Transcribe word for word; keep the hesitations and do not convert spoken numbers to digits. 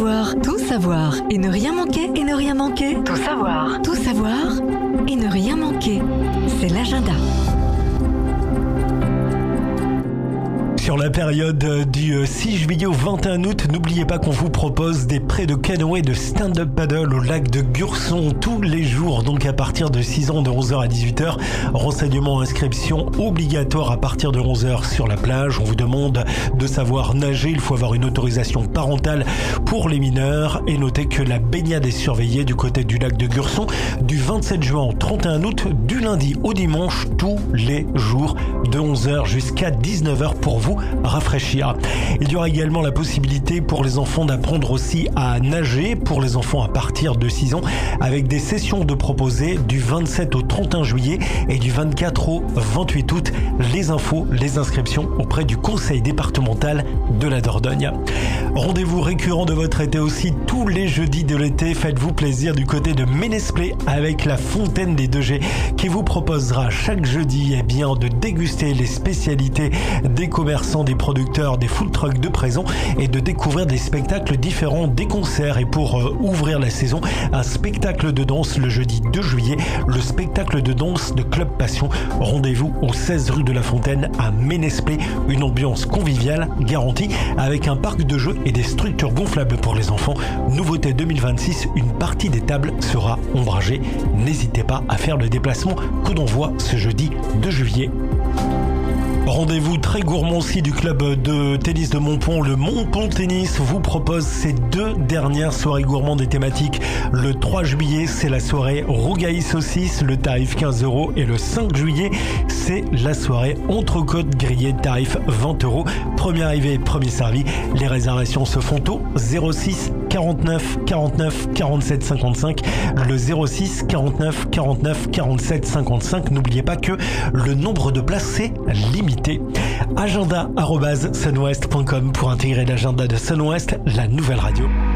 savoir, tout savoir et ne rien manquer et ne rien manquer. Tout savoir, tout savoir et ne rien manquer. C'est l'agenda. Sur la période du six juillet au vingt et un août, n'oubliez pas qu'on vous propose des prêts de canoë de stand-up paddle au lac de Gurson tous les jours, donc à partir de six ans de onze heures à dix-huit heures. Renseignements, inscription obligatoire à partir de onze heures sur la plage. On vous demande de savoir nager, il faut avoir une autorisation parentale pour les mineurs et notez que la baignade est surveillée du côté du lac de Gurson du vingt-sept juin au trente et un août, du lundi au dimanche, tous les jours de onze heures jusqu'à dix-neuf heures pour vous rafraîchir. Il y aura également la possibilité pour les enfants d'apprendre aussi à nager pour les enfants à partir de six ans avec des sessions de proposées du vingt-sept au trente et un juillet et du vingt-quatre au vingt-huit août. Les infos, les inscriptions auprès du conseil départemental de la Dordogne. Rendez-vous récurrent de votre été aussi tous les jeudis de l'été. Faites-vous plaisir du côté de Ménesplé avec la Fontaine des deux G qui vous proposera chaque jeudi eh bien, de déguster les spécialités des commerçants, des producteurs, des food trucks de présent et de découvrir des spectacles différents, des concerts et pour euh, ouvrir la saison, un spectacle de danse le jeudi deux juillet, le spectacle de danse de Club Passion. Rendez-vous au seize rue de la Fontaine à Ménesplé, une ambiance conviviale garantie avec un parc de jeux et des structures gonflables pour les enfants. Nouveauté deux mille vingt-six, une partie des tables sera ombragée. N'hésitez pas à faire le déplacement que l'on voit ce jeudi deux juillet. Rendez-vous très gourmand aussi du club de tennis de Montpont. Le Montpont Tennis vous propose ses deux dernières soirées gourmandes et thématiques. Le trois juillet, c'est la soirée rougail saucisse, le tarif quinze euros. Et le cinq juillet, c'est la soirée entrecôte grillée, tarif vingt euros. Premier arrivé, premier servi. Les réservations se font au zéro six quarante-neuf quarante-neuf quarante-sept cinquante-cinq. Le zéro six quarante-neuf quarante-neuf quarante-sept cinquante-cinq. N'oubliez pas que le nombre de places, c'est limité. agenda arobase sunwest point com pour intégrer l'agenda de Sunwest, la nouvelle radio.